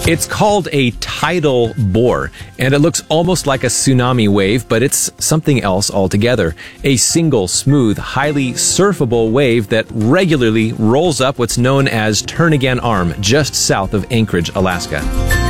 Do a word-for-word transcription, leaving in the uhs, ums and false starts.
It's called a tidal bore, and it looks almost like a tsunami wave, but it's something else altogether. A single, smooth, highly surfable wave that regularly rolls up what's known as Turnagain Arm, just south of Anchorage, Alaska.